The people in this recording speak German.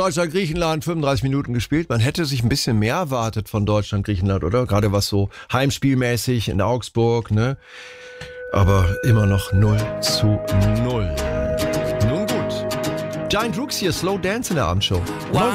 Deutschland-Griechenland, 35 Minuten gespielt. Man hätte sich ein bisschen mehr erwartet von Deutschland-Griechenland, oder? Gerade was so heimspielmäßig in Augsburg, ne? Aber immer noch 0:0. Nun gut. Giant Rooks hier, Slow Dance in der Abendshow.